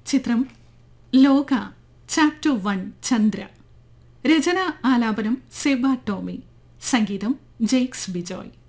ചിത്രം ലോക ചാപ്റ്റർ 1 ചന്ദ്ര. രചന ആലാപനം സെബ ടോമി. സംഗീതം ജെയ്ക്സ് ബിജോയ്.